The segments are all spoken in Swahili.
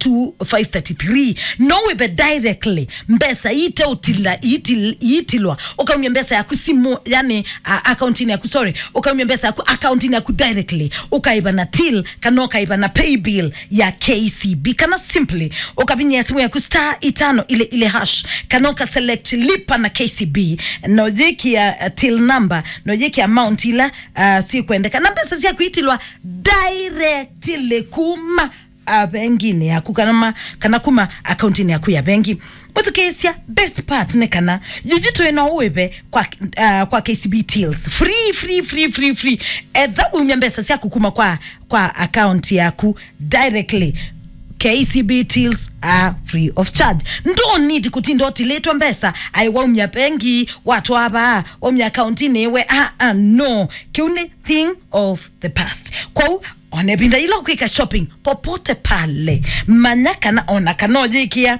533 no webe directly mbesa ite utila itilwa ukaumia mbesa ya kusimu yani accounting ya sorry ukaumia mbesa ya accounting ya directly ukaiba na till kanoka iba na pay bill ya KCB kana simply ukabinya simu ya star 5 ile hash kanoka select lipa na KCB nojeki ya till number nojeki amount ila si kuendeka na mbesa si ya kuitilwa directly kuma bengine ya kana kuma accounting ya kuya bengi mutukesia best part ne kana yujito ena uwebe kwa KCB tills free edha umyambesa siya kukuma kwa account yaku directly. KCB tills are free of charge. Don't need kutindo tiletwa mbesa aiwa umya bengi watu aba umya accounti newe no kiune thing of the past kwa onebinda ilo kwika shopping popote pale manyaka na ona kanojikia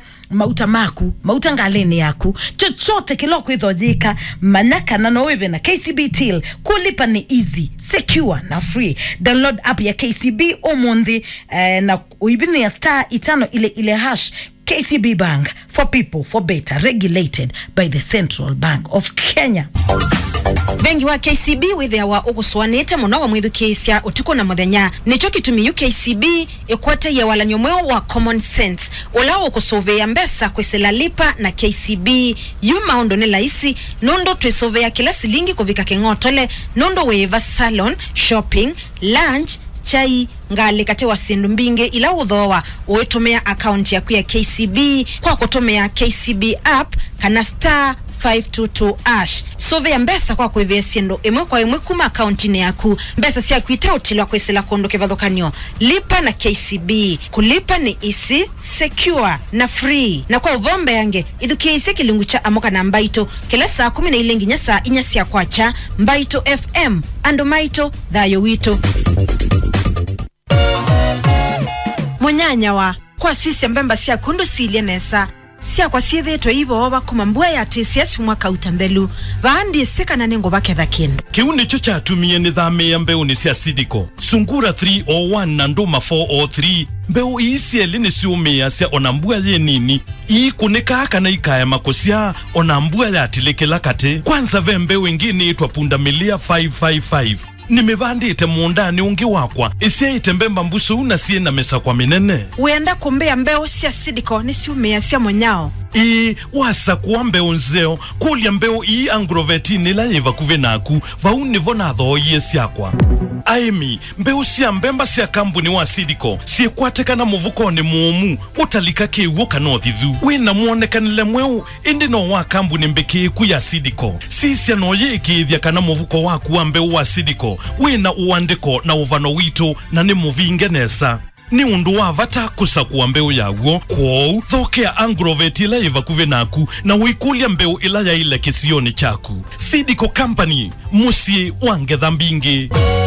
mauta ngaleni yaku chochote kilo kwithojika manyaka na nowe na KCB till kulipa ni easy secure na free. Download app ya KCB omondi na uibini ya star 5 ile hash. KCB Bank, for people, for better, regulated by the Central Bank of Kenya. Bengi wa KCB with our oguswanete muna wa mwithu kesia utuko na muthenya nicho kitumi KCB ekwate ya wala nyomweo wa common sense olao kusovea mbesa kwesela lipa na KCB yuma ondo ne laisi nondo twesovea kila silingi kuvika kengotole nondo weva salon shopping lunch chai ngale kate wasendu mbinge ila udhowa uwetumea account ya kuya KCB kwa kutumea KCB app kana star 522 ash sove mbesa kwa kweve sendo emwe kwa emwe kuma account ne yaku mbesa sia kuita utilwa kwesela kondo kevadhokanyo lipa na KCB kulipa ni easy secure na free na kwa uvombe yange idhukeise kilungu cha amoka na mbaito kila saa 10 ile nginya saa inyasia kwacha mbaito FM ando maito dhayo wito Monyanya wa kwa sisi mbemba sia kundu silie nesa sia kwa siethe to ibo oba kumambua ya TCS mwaka utambelu baandi seka na nengo baketha kindu kiuni cho chatumie ni thame ya mbeu ni sia sidiko sungura 301 na nduma 403 mbeu isi elini siumea sia onambua ye nini ii kunika kana ikaya makosia onambua ya atilekela kate kwanza ve mbeu ingini itwa pundamilia 555 nimevandite muundani ungi wakwa isia itembemba mbusu na sie na mesa kwa minene uenda kumbea mbeo sia sidiko nisi umea sia monyao wasa kuwa mbeo nzeo kulia mbeo angroveti nila yeva kuvenaku vauni vona dhoye siakwa aimi mbeo sia mbemba sia kambuni wa sidiko sie kwateka na muvuko ni muumu utalika kiuo kanothizu wina muonekanile mweu indi no wa kambuni mbeke kuya sidiko sisia noye ikithia kana muvuko waku wa mbeo wa sidiko wina uandiko na uvano wito na ni muvingenesa ni undu wa vata kusakuwa mbeu yaguo kwou thokea angroveti ila iva kuvenaku na uikulia mbeu ila ya ile kisioni chaku Sidiko Company musie wangetha mbingi.